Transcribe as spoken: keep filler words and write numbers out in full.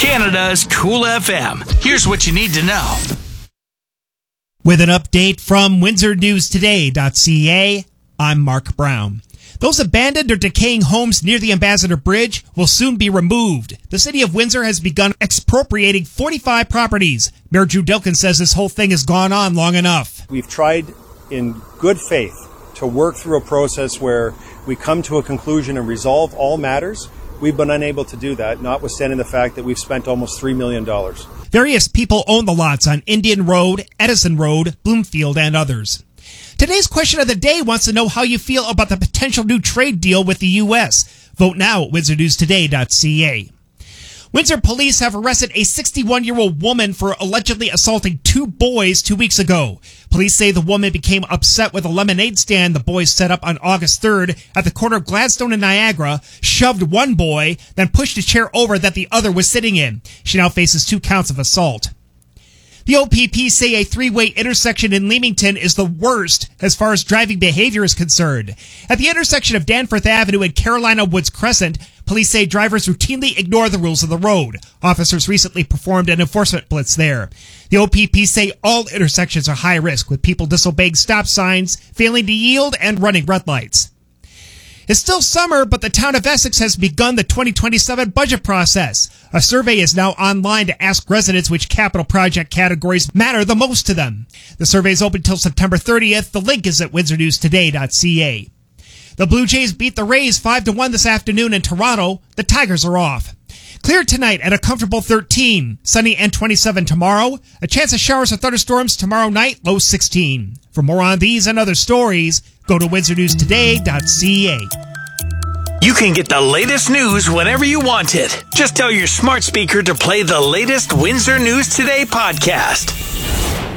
Canada's Cool F M. Here's what you need to know. With an update from Windsor News Today dot C A, I'm Mark Brown. Those abandoned or decaying homes near the Ambassador Bridge will soon be removed. The city of Windsor has begun expropriating forty-five properties. Mayor Drew Dilkin says this whole thing has gone on long enough. We've tried in good faith to work through a process where we come to a conclusion and resolve all matters. We've been unable to do that, notwithstanding the fact that we've spent almost three million dollars. Various people own the lots on Indian Road, Edison Road, Bloomfield, and others. Today's question of the day wants to know how you feel about the potential new trade deal with the U S. Vote now at Windsor News Today dot C A. Windsor police have arrested a sixty-one-year-old woman for allegedly assaulting two boys two weeks ago. Police say the woman became upset with a lemonade stand the boys set up on August third at the corner of Gladstone and Niagara, shoved one boy, then pushed a chair over that the other was sitting in. She now faces two counts of assault. The O P P say a three-way intersection in Leamington is the worst as far as driving behavior is concerned. At the intersection of Danforth Avenue and Carolina Woods Crescent, police say drivers routinely ignore the rules of the road. Officers recently performed an enforcement blitz there. The O P P say all intersections are high risk, with people disobeying stop signs, failing to yield, and running red lights. It's still summer, but the town of Essex has begun the twenty twenty-seven budget process. A survey is now online to ask residents which capital project categories matter the most to them. The survey is open until September thirtieth. The link is at Windsor News Today dot C A. The Blue Jays beat the Rays five to one this afternoon in Toronto. The Tigers are off. Clear tonight at a comfortable thirteen. Sunny and twenty-seven tomorrow. A chance of showers or thunderstorms tomorrow night, low sixteen. For more on these and other stories, go to Windsor News Today dot C A. You can get the latest news whenever you want it. Just tell your smart speaker to play the latest Windsor News Today podcast.